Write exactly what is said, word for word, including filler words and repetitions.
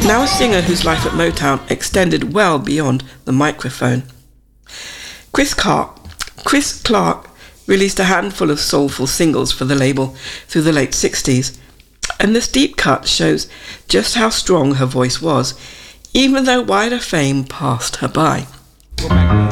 now a singer whose life at Motown extended well beyond the microphone. Chris Clark, Chris Clark released a handful of soulful singles for the label through the late sixties, and this deep cut shows just how strong her voice was, even though wider fame passed her by.